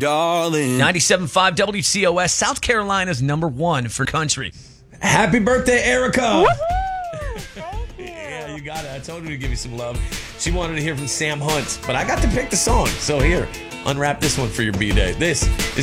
darling. 97.5 WCOS, South Carolina's number one for country. Happy birthday, Erica. Yeah, you got it. I told her to give you some love. She wanted to hear from Sam Hunt, but I got to pick the song. So here, unwrap this one for your B-Day. This is